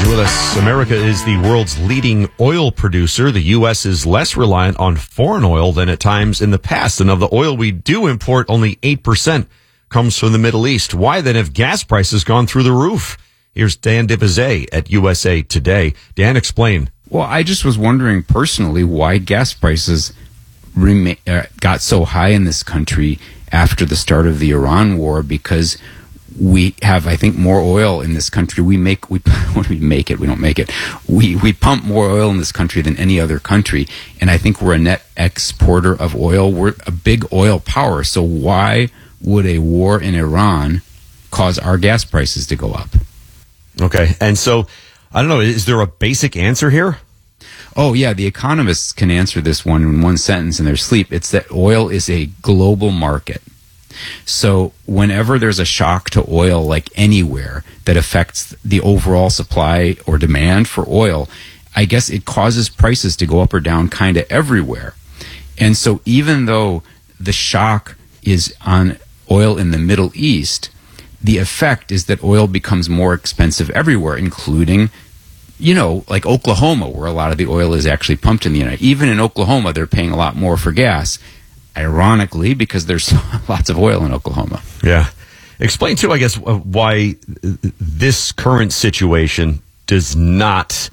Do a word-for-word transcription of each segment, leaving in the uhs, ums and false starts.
Glad you're with us. America is the world's leading oil producer. The U S is less reliant on foreign oil than at times in the past. And of the oil we do import, only eight percent comes from the Middle East. Why then have gas prices gone through the roof? Here's Dan DeVizet at U S A Today. Dan, explain. Well, I just was wondering personally why gas prices rema- uh, got so high in this country after the start of the Iran war, because we have, I think, more oil in this country. We make, we, when we make it, we don't make it. We, we pump more oil in this country than any other country. And I think we're a net exporter of oil. We're a big oil power. So why would a war in Iran cause our gas prices to go up? Okay. And so, I don't know, is there a basic answer here? Oh, yeah. The economists can answer this one in one sentence in their sleep. It's that oil is a global market. So whenever there's a shock to oil, like anywhere, that affects the overall supply or demand for oil, I guess it causes prices to go up or down kind of everywhere. And so even though the shock is on oil in the Middle East, the effect is that oil becomes more expensive everywhere, including, you know, like Oklahoma, where a lot of the oil is actually pumped in the United States. Even in Oklahoma, they're paying a lot more for gas. Ironically, because there's lots of oil in Oklahoma. Yeah. Explain, too, I guess, why this current situation does not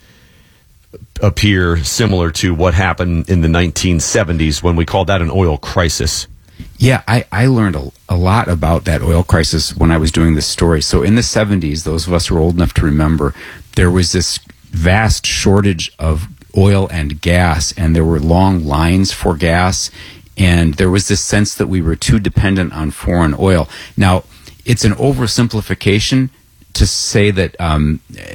appear similar to what happened in the nineteen seventies when we called that an oil crisis. Yeah, I, I learned a, a lot about that oil crisis when I was doing this story. So in the seventies, those of us who are old enough to remember, there was this vast shortage of oil and gas, and there were long lines for gas. And there was this sense that we were too dependent on foreign oil. Now, it's an oversimplification to say that um,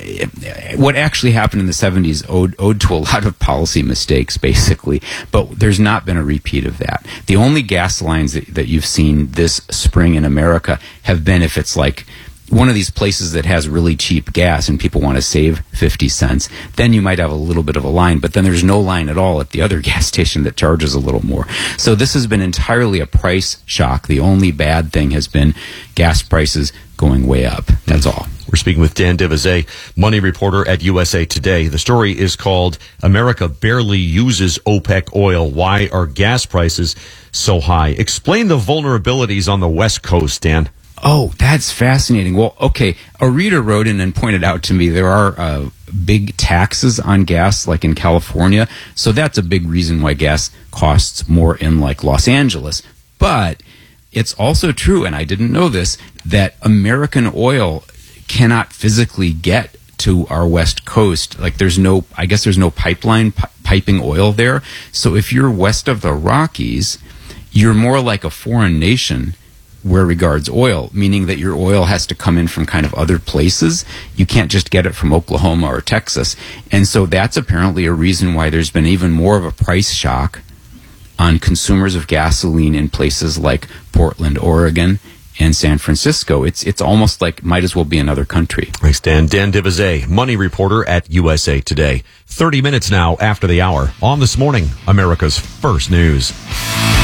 what actually happened in the seventies owed, owed to a lot of policy mistakes, basically. But there's not been a repeat of that. The only gas lines that, that you've seen this spring in America have been if it's like one of these places that has really cheap gas and people want to save fifty cents, then you might have a little bit of a line, but then there's no line at all at the other gas station that charges a little more. So this has been entirely a price shock. The only bad thing has been gas prices going way up. That's all. We're speaking with Dan DeVizet, money reporter at U S A Today. The story is called America Barely Uses OPEC Oil. Why are gas prices so high? Explain the vulnerabilities on the West Coast, Dan. Oh, that's fascinating. Well, okay, a reader wrote in and pointed out to me there are uh, big taxes on gas, like in California. So that's a big reason why gas costs more in, like, Los Angeles. But it's also true, and I didn't know this, that American oil cannot physically get to our West Coast. Like, there's no, I guess there's no pipeline pi- piping oil there. So if you're west of the Rockies, you're more like a foreign nation where regards oil, meaning that your oil has to come in from kind of other places. You can't just get it from Oklahoma or Texas. And so that's apparently a reason why there's been even more of a price shock on consumers of gasoline in places like Portland, Oregon, and San Francisco. It's it's almost like might as well be another country. Thanks, Dan. Dan DeVizet, money reporter at U S A Today. thirty minutes now after the hour on This Morning, America's First News.